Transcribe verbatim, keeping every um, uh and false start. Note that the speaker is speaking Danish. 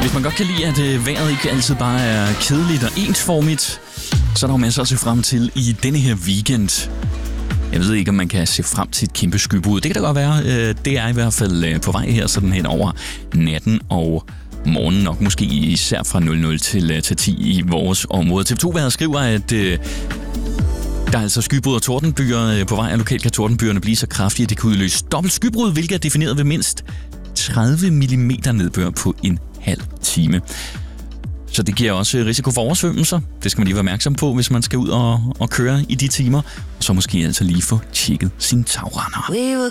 Hvis man godt kan lide, at øh, vejret ikke altid bare er kedeligt og ensformigt, så er der jo masser at se frem til i denne her weekend. Jeg ved ikke, om man kan se frem til et kæmpe skybrud. Det kan da godt være. Øh, det er i hvert fald øh, på vej her, sådan hen over natten og morgenen, nok måske især fra nul nul til, til ti i vores område. T V to-vejret skriver, at øh, der er altså skybrud og tordenbyer på vej, og lokalt kan tordenbyerne blive så kraftige, at det kan udløse dobbelt skybrud, hvilket er defineret ved mindst tredive millimeter nedbør på en halv time. Så det giver også risiko for oversvømmelser. Det skal man lige være opmærksom på, hvis man skal ud og, og køre i de timer. Og så måske altså lige få tjekket sine tagrender.